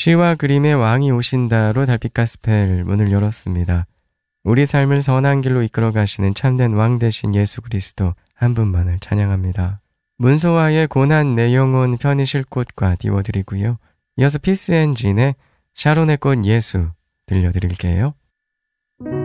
시와 그림의 왕이 오신다로 달빛 가스펠 문을 열었습니다. 우리 삶을 선한 길로 이끌어 가시는 참된 왕 대신 예수 그리스도 한 분만을 찬양합니다. 문소와의 고난 내 영혼 편히 쉴 곳과 띄워드리고요. 이어서 피스 엔진의 샤론의 꽃 예수 들려드릴게요.